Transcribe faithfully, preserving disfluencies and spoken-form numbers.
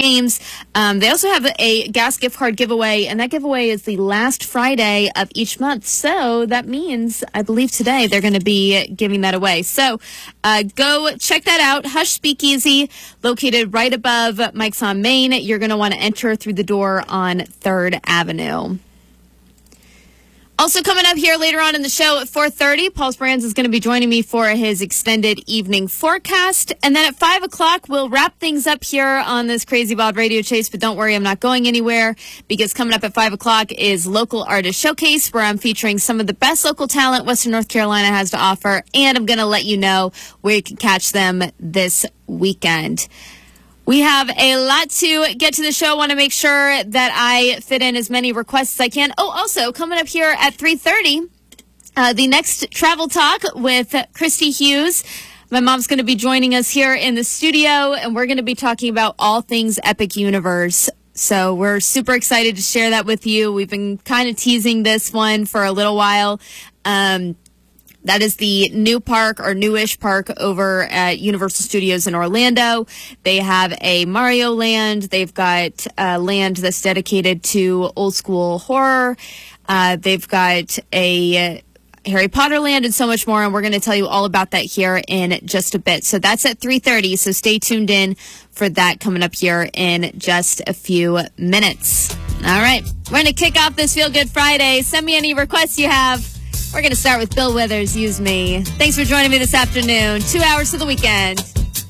games. Um, they also have a gas gift card giveaway, and that giveaway is the last Friday of each month. So that means, I believe today, they're going to be giving that away. So uh, go check that out. Hush Speakeasy, located right above Mike's on Main. You're going to want to enter through the door on third Avenue. Also coming up here later on in the show at four thirty, Paul Brands is going to be joining me for his extended evening forecast. And then at five o'clock, we'll wrap things up here on this Crazy Wild Radio Chase. But don't worry, I'm not going anywhere, because coming up at five o'clock is Local Artist Showcase, where I'm featuring some of the best local talent Western North Carolina has to offer. And I'm going to let you know where you can catch them this weekend. We have a lot to get to the show. I want to make sure that I fit in as many requests as I can. Oh, also, coming up here at three thirty, uh, the next Travel Talk with Christy Hughes. My mom's going to be joining us here in the studio, and we're going to be talking about all things Epic Universe. So we're super excited to share that with you. We've been kind of teasing this one for a little while. Um That is the new park, or newish park, over at Universal Studios in Orlando. They have a Mario Land. They've got a land that's dedicated to old school horror. Uh, they've got a Harry Potter land and so much more. And we're going to tell you all about that here in just a bit. So that's at three thirty. So stay tuned in for that coming up here in just a few minutes. All right. We're going to kick off this Feel Good Friday. Send me any requests you have. We're going to start with Bill Withers, Use Me. Thanks for joining me this afternoon. Two hours to the weekend.